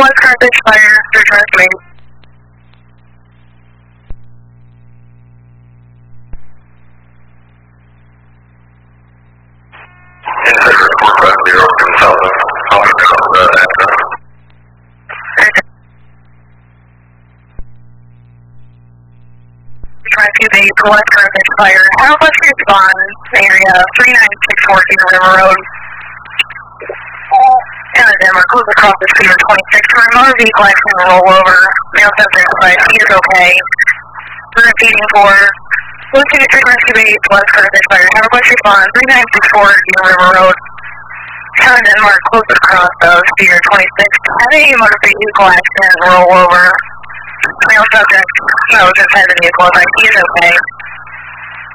One car bitch fire, your transmitting. Inside report 50 Gonzalez. I'll get on the address. Trying to base one car bitch fire. How much respond area 39614 River Road? And a Denver goes across the Cedar 26 for motor vehicle accident rollover. Male subject by he is okay. We're repeating for Lucy Rescue Base, West Carthage Fire. Have a question respond 3964 River Road. And a Denmark close across the Cedar 26. Have a motor vehicle accident rollover. Male subject, no, just had the vehicle, but he is okay.